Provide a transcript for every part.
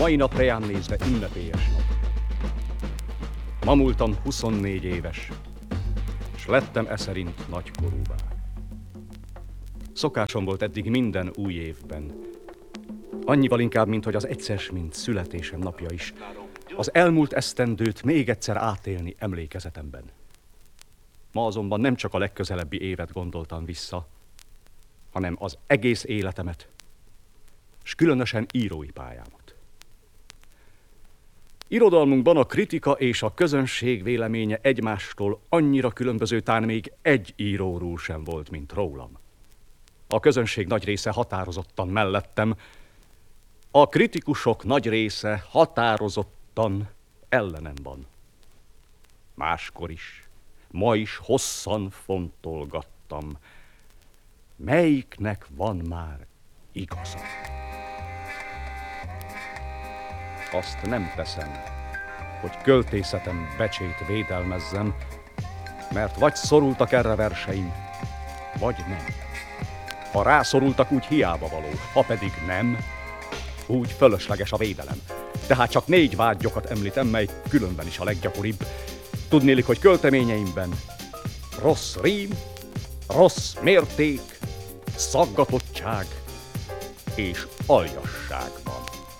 mai nap reján nézve ünnepélyes nap. Ma múltam 24 éves, s lettem eszerint nagykorúvá. Szokásom volt eddig minden új évben. Annyival inkább, mint hogy az egyszer, mint születésem napja is. Az elmúlt esztendőt még egyszer átélni emlékezetemben. Ma azonban nem csak a legközelebbi évet gondoltam vissza, hanem az egész életemet, s különösen írói pályámat. Irodalmunkban a kritika és a közönség véleménye egymástól annyira különböző, tán még egy íróról sem volt, mint rólam. A közönség nagy része határozottan mellettem, a kritikusok nagy része határozottan ellenem van. Máskor is, ma is hosszan fontolgattam, melyiknek van már igaza. Azt nem teszem, hogy költészetem becsét védelmezzem, mert vagy szorultak erre verseim, vagy nem. Ha rászorultak, úgy hiába való, ha pedig nem, úgy fölösleges a védelem. Tehát csak 4 vágyokat említem, mely különben is a leggyakoribb. Tudnélik, hogy költeményeimben rossz rím, rossz mérték, szaggatottság és aljasság van.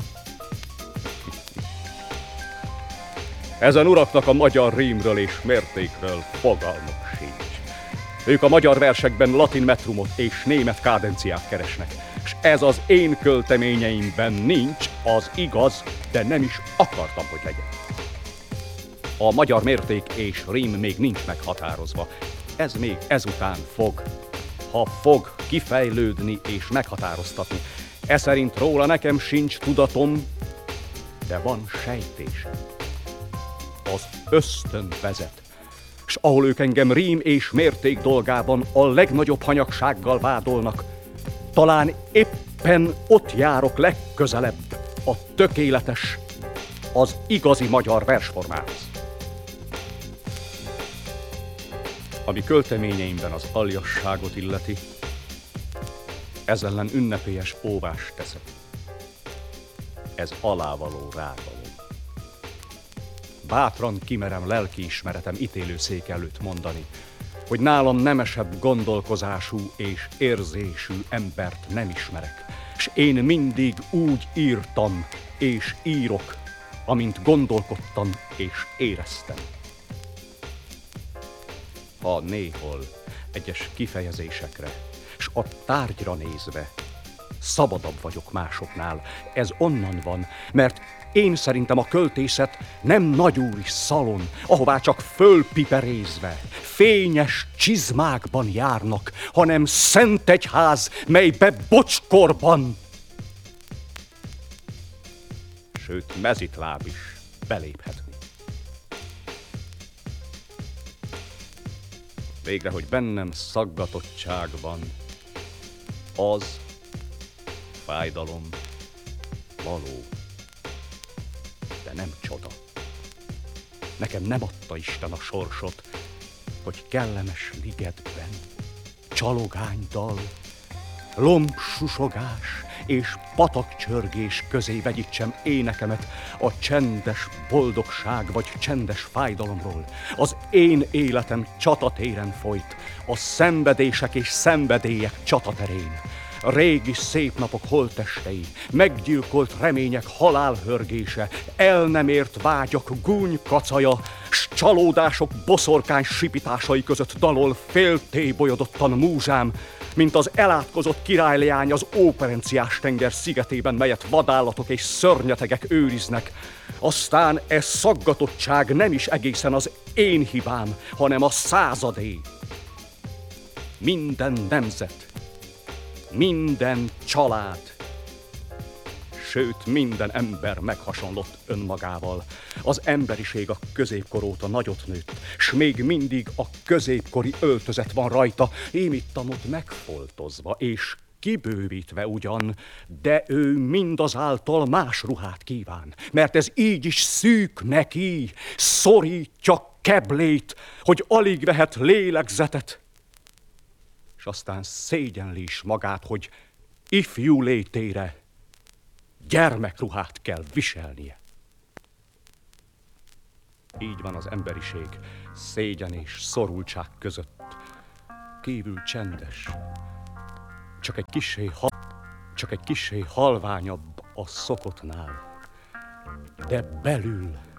Ezen uraknak a magyar rímről és mértékről fogalmuk sincs. Ők a magyar versekben latin metrumot és német kádenciát keresnek, és ez az én költeményeimben nincs, az igaz, de nem is akartam, hogy legyen. A magyar mérték és rím még nincs meghatározva. Ez még ezután fog, ha fog kifejlődni és meghatároztatni. Eszerint róla nekem sincs tudatom, de van sejtésem. Az ösztön vezet, s ahol ők engem rím és mérték dolgában a legnagyobb hanyagsággal vádolnak, talán éppen ott járok legközelebb a tökéletes, az igazi magyar versformához. Ami költeményeimben az aljasságot illeti, ez ellen ünnepélyes óvást teszek. Ez alávaló rávaló. Bátran kimerem lelkiismeretem ítélőszék előtt mondani, hogy nálam nemesebb gondolkozású és érzésű embert nem ismerek, s én mindig úgy írtam és írok, amint gondolkodtam és éreztem. Ha néhol egyes kifejezésekre s a tárgyra nézve szabadabb vagyok másoknál, ez onnan van, mert én szerintem a költészet nem nagyúri szalon, ahová csak fölpiperézve, fényes csizmákban járnak, hanem szent egyház, melybe bocskorban, sőt mezitláb is beléphetni. Végre, hogy bennem szaggatottság van, az fájdalom való, de nem csoda. Nekem nem adta Isten a sorsot, hogy kellemes ligetben csalogánydal, lombsusogás és patakcsörgés közé vegyítsem énekemet a csendes boldogság vagy csendes fájdalomról. Az én életem csatatéren folyt, a szenvedések és szenvedélyek csataterén. Régi szép napok holttestei, meggyilkolt remények halálhörgése, el nem ért vágyak gúny kacaja, s csalódások boszorkány sipitásai között dalol féltébolyodottan múzsám, mint az elátkozott királyleány az óperenciás tenger szigetében, melyet vadállatok és szörnyetegek őriznek. Aztán ez szaggatottság nem is egészen az én hibám, hanem a századé. Minden nemzet, minden család, sőt minden ember meghasonlott önmagával. Az emberiség a középkor óta nagyot nőtt, s még mindig a középkori öltözet van rajta, émittanod megfoltozva és kibővítve ugyan, de ő mindazáltal más ruhát kíván, mert ez így is szűk neki, szorítja keblét, hogy alig vehet lélegzetet, és aztán szégyenli is magát, hogy ifjú létére gyermekruhát kell viselnie. Így van az emberiség szégyen és szorultság között. Kívül csendes, csak egy kissé halványabb a szokottnál, de belül